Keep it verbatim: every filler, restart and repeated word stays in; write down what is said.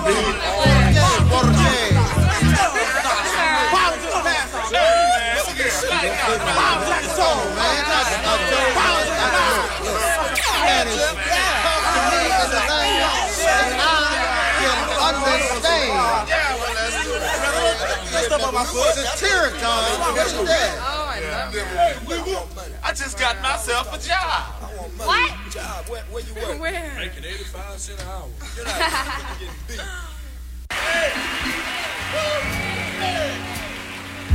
I just got myself a job. What? Job? Where, where you work? Where? Making eighty-five cents an hour. You're not getting beat.